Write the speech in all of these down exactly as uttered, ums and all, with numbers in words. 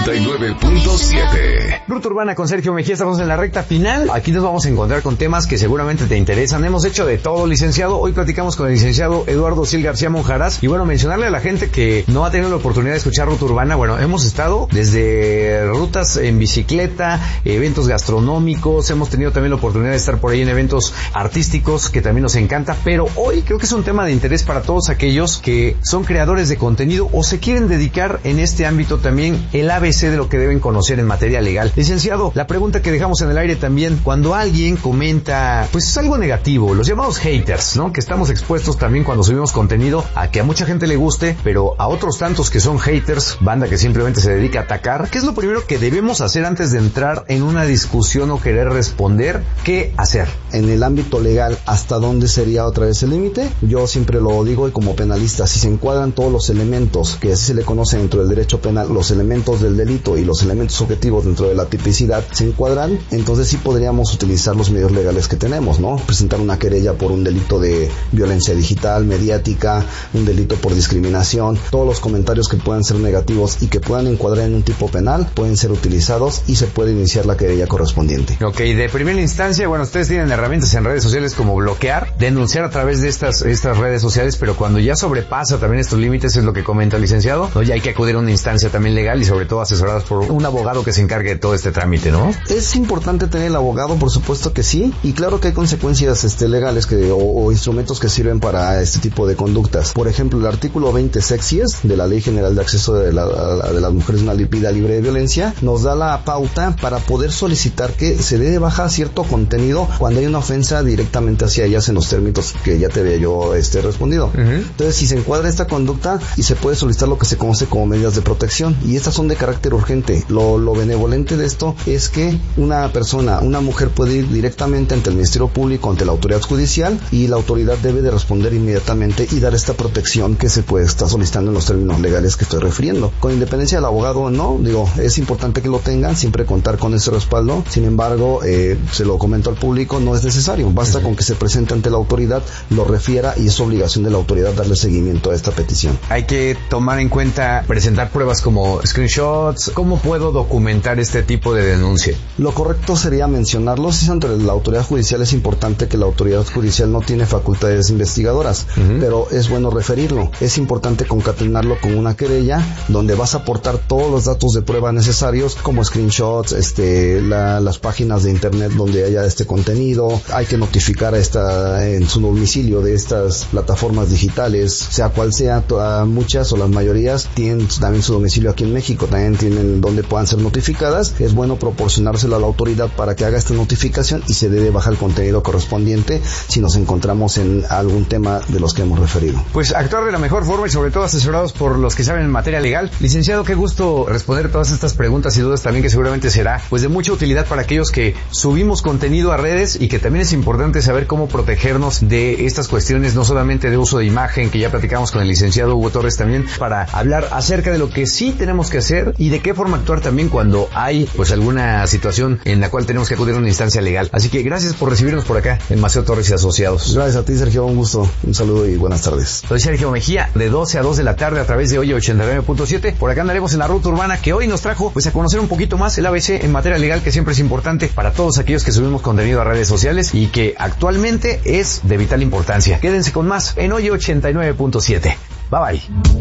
ochenta y nueve punto siete. Ruta Urbana con Sergio Mejía, estamos en la recta final. Aquí nos vamos a encontrar con temas que seguramente te interesan. Hemos hecho de todo, licenciado. Hoy platicamos con el licenciado Eduardo Sil García Monjaraz. Y bueno, mencionarle a la gente que no ha tenido la oportunidad de escuchar Ruta Urbana. Bueno, hemos estado desde rutas en bicicleta, eventos gastronómicos. Hemos tenido también la oportunidad de estar por ahí en eventos artísticos, que también nos encanta. Pero hoy creo que es un tema de interés para todos aquellos que son creadores de contenido o se quieren dedicar en este ámbito también, el A B C de lo que deben conocer en materia legal. Licenciado, la pregunta que dejamos en el aire también, cuando alguien comenta pues algo negativo, los llamados haters, ¿no? Que estamos expuestos también cuando subimos contenido a que a mucha gente le guste, pero a otros tantos que son haters, banda que simplemente se dedica a atacar. ¿Qué es lo primero que debemos hacer antes de entrar en una discusión o querer responder? ¿Qué hacer? En el ámbito legal, ¿hasta dónde sería otra vez el límite? Yo siempre lo digo, y como penalista, si se encuadran todos los elementos, que así se le conoce dentro del derecho penal, los elementos del delito y los elementos objetivos dentro de la tipicidad se encuadran, entonces sí podríamos utilizar los medios legales que tenemos, ¿no? Presentar una querella por un delito de violencia digital, mediática, un delito por discriminación. Todos los comentarios que puedan ser negativos y que puedan encuadrar en un tipo penal pueden ser utilizados y se puede iniciar la querella correspondiente. Ok, de primera instancia, bueno, ustedes tienen herramientas en redes sociales como bloquear, denunciar a través de estas, estas redes sociales, pero cuando ya sobrepasa también estos límites, es lo que comenta el licenciado, ¿no? Ya hay que acudir a una instancia también legal y sobre todo asesoradas por un abogado que se encargue de todo este trámite, ¿no? Es importante tener el abogado, por supuesto que sí, y claro que hay consecuencias este, legales que, o, o instrumentos que sirven para este tipo de conductas. Por ejemplo, el artículo veinte sexies de la Ley General de Acceso de, la, de las Mujeres a una Vida Libre de Violencia nos da la pauta para poder solicitar que se dé de baja cierto contenido cuando hay una ofensa directamente hacia ellas en los términos que ya te había yo este, respondido. Uh-huh. Entonces, si se encuadra esta conducta y se puede solicitar lo que se conoce como medidas de protección, y estas son de carácter urgente. Lo, lo benevolente de esto es que una persona, una mujer puede ir directamente ante el Ministerio Público, ante la autoridad judicial, y la autoridad debe de responder inmediatamente y dar esta protección que se puede estar solicitando en los términos legales que estoy refiriendo. Con independencia del abogado, no, digo, es importante que lo tengan, siempre contar con ese respaldo. Sin embargo, eh, se lo comento al público, no es necesario, basta uh-huh. con que se presente ante la autoridad, lo refiera y es obligación de la autoridad darle seguimiento a esta petición. Hay que tomar en cuenta presentar pruebas como screenshots. ¿Cómo puedo documentar este tipo de denuncia? Lo correcto sería mencionarlos. Si ante la autoridad judicial es importante que la autoridad judicial no tiene facultades investigadoras, uh-huh. pero es bueno referirlo. Es importante concatenarlo con una querella donde vas a aportar todos los datos de prueba necesarios como screenshots, este, la, las páginas de internet donde haya este contenido. Hay que notificar a esta en su domicilio de estas plataformas digitales, sea cual sea, toda, muchas o las mayorías tienen también su domicilio aquí en México, también tienen donde puedan ser notificadas. Es bueno proporcionárselo a la autoridad para que haga esta notificación y se dé de baja el contenido correspondiente si nos encontramos en algún tema de los que hemos referido. Pues actuar de la mejor forma y sobre todo asesorados por los que saben en materia legal. Licenciado, qué gusto responder todas estas preguntas y dudas también, que seguramente será pues de mucha utilidad para aquellos que subimos contenido a redes, y que también es importante saber cómo protegernos de estas cuestiones, no solamente de uso de imagen, que ya platicamos con el licenciado Hugo Torres también, para hablar acerca de lo que sí tenemos que hacer y de qué forma actuar también cuando hay pues alguna situación en la cual tenemos que acudir a una instancia legal. Así que gracias por recibirnos por acá en Maceo Torres y Asociados. Gracias a ti, Sergio, un gusto, un saludo y buenas tardes. Soy Sergio Mejía, de doce a dos de la tarde a través de Oye ochenta y nueve punto siete. Por acá andaremos en la Ruta Urbana, que hoy nos trajo pues a conocer un poquito más el A B C en materia legal, que siempre es importante para todos aquellos que subimos contenido a redes sociales y que actualmente es de vital importancia. Quédense con más en Oye ochenta y nueve punto siete. Bye bye.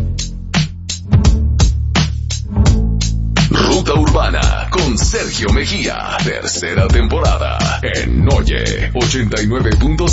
Ruta Urbana con Sergio Mejía, tercera temporada en Oye ochenta y nueve punto siete.